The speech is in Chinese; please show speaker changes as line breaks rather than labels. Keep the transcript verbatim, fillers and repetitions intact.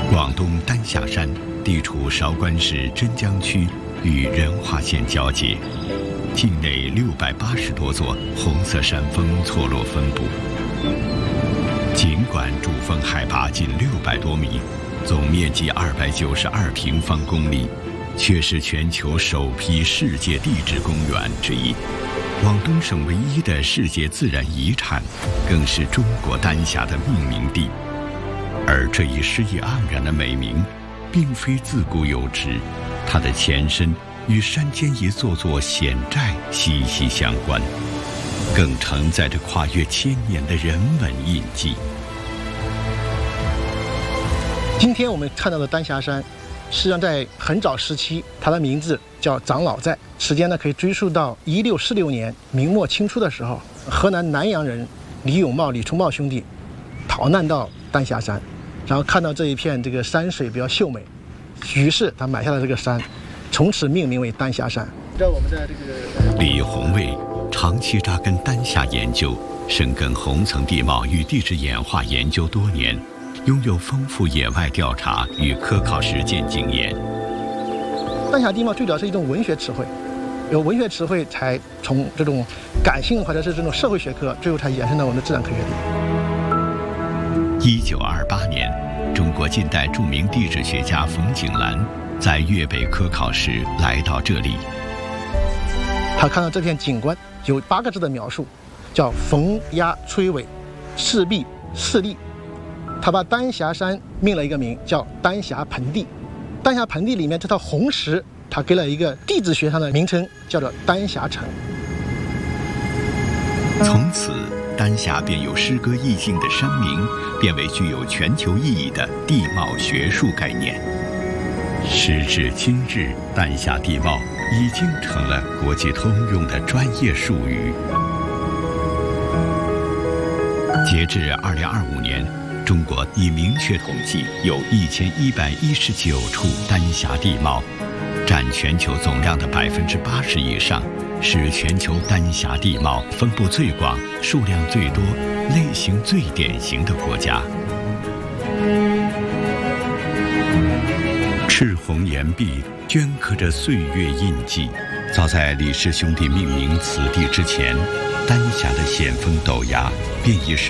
广东丹霞山地处韶关市真江区与仁化县交界，境内六百八十多座红色山峰错落分布。尽管主峰海拔仅六百多米，总面积二百九十二平方公里，却是全球首批世界地质公园之一。广东省唯一的世界自然遗产，更是中国丹霞的命名地。而这一诗意盎然的美名，并非自古有之，它的前身与山间一座座险寨息息相关，更承载着跨越千年的人文印记。
今天我们看到的丹霞山，实际上在很早时期，它的名字叫长老寨，时间呢可以追溯到一六四六年明末清初的时候，河南南阳人李永茂、李重茂兄弟逃难到丹霞山，然后看到这一片这个山水比较秀美，于是他买下了这个山，从此命名为丹霞山。在我们的这个
李宏卫长期扎根丹霞研究，深耕红层地貌与地质演化研究多年，拥有丰富野外调查与科考实践经验。
丹霞地貌最早是一种文学词汇，有文学词汇才从这种感性或者是这种社会学科，最后才延伸到我们的自然科学里。
一九二八年，中国近代著名地质学家冯景兰在粤北科考时来到这里。
他看到这片景观有八个字的描述，叫逢崖摧尾，四壁四立。他把丹霞山命了一个名，叫丹霞盆地。丹霞盆地里面这套红石，他给了一个地质学上的名称，叫做丹霞城。
从此，丹霞便由诗歌意境的山名，变为具有全球意义的地貌学术概念。时至今日，丹霞地貌已经成了国际通用的专业术语。截至二零二五年，中国已明确统计有一千一百一十九处丹霞地貌，占全球总量的百分之八十以上，是全球丹霞地貌分布最广、数量最多、类型最典型的国家。赤红岩壁镌刻着岁月印记。早在李氏兄弟命名此地之前，丹霞的险峰陡崖便已是